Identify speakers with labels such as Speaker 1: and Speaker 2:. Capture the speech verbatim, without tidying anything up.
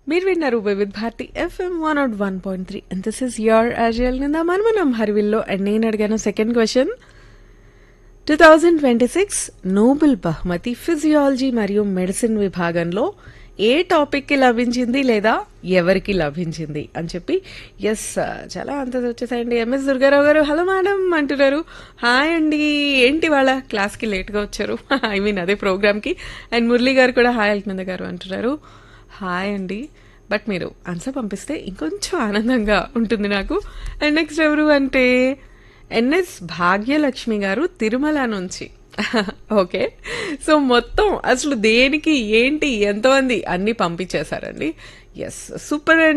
Speaker 1: మీరు విన్నారు Vividh Bharati FM one not one point three and this is your అజయల్ నిందా మనమనం హరివిల్లో and నేను అడిగాను second question two thousand twenty six Nobel బహుమతి physiology మరియు medicine విభాగంలో ఏ టాపిక్కి లభించింది లేదా ఎవరికి లభించింది అని చెప్పి ఎస్ చాలా అంత వచ్చేసాయండి. ఎంఎస్ దుర్గారావు గారు హలో మేడం అంటున్నారు. హాయ్ అండి, ఏంటి వాళ్ళ క్లాస్కి లేట్గా వచ్చారు, ఐ మీన్ అదే ప్రోగ్రామ్కి. అండ్ మురళి గారు కూడా హాయ్ అల్నంద గారు అంటున్నారు. హాయ్ అండి, బట్ మీరు ఆన్సర్ పంపిస్తే ఇంకొంచెం ఆనందంగా ఉంటుంది నాకు. అండ్ నెక్స్ట్ ఎవరు అంటే ఎన్ఎస్ భాగ్యలక్ష్మి గారు తిరుమల నుంచి. ఓకే, సో మొత్తం అసలు దేనికి ఏంటి ఎంతమంది అన్ని పంపించేశారండి. Yes super.